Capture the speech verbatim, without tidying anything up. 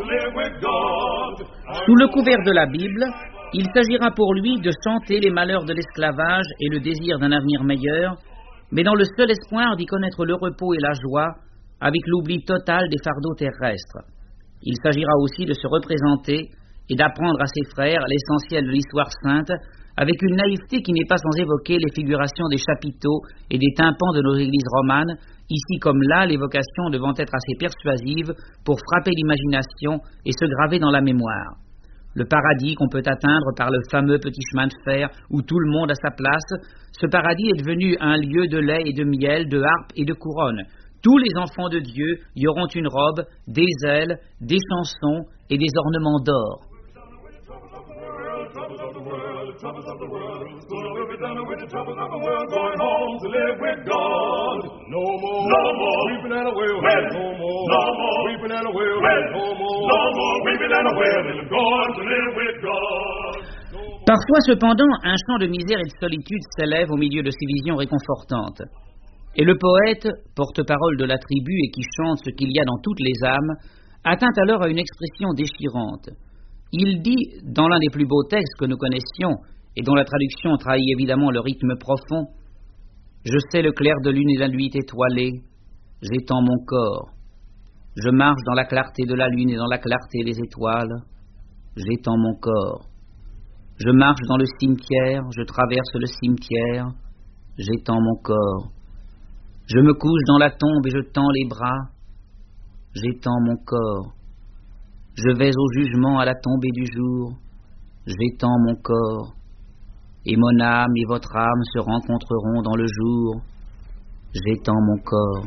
Sous le couvert de la Bible, il s'agira pour lui de chanter les malheurs de l'esclavage et le désir d'un avenir meilleur, mais dans le seul espoir d'y connaître le repos et la joie, avec l'oubli total des fardeaux terrestres. Il s'agira aussi de se représenter et d'apprendre à ses frères l'essentiel de l'histoire sainte, avec une naïveté qui n'est pas sans évoquer les figurations des chapiteaux et des tympans de nos églises romanes, ici comme là, l'évocation devant être assez persuasive pour frapper l'imagination et se graver dans la mémoire. Le paradis qu'on peut atteindre par le fameux petit chemin de fer où tout le monde a sa place, ce paradis est devenu un lieu de lait et de miel, de harpe et de couronne. Tous les enfants de Dieu y auront une robe, des ailes, des chansons et des ornements d'or. Parfois, cependant, un chant de misère et de solitude s'élève au milieu de ces visions réconfortantes. Et le poète, porte-parole de la tribu et qui chante ce qu'il y a dans toutes les âmes, atteint alors à une expression déchirante. Il dit, dans l'un des plus beaux textes que nous connaissions, et dont la traduction trahit évidemment le rythme profond, « Je sais le clair de lune et la nuit étoilée, j'étends mon corps. Je marche dans la clarté de la lune et dans la clarté des étoiles, j'étends mon corps. Je marche dans le cimetière, je traverse le cimetière, j'étends mon corps. Je me couche dans la tombe et je tends les bras, j'étends mon corps. Je vais au jugement à la tombée du jour, j'étends mon corps. Et mon âme et votre âme se rencontreront dans le jour, j'étends mon corps.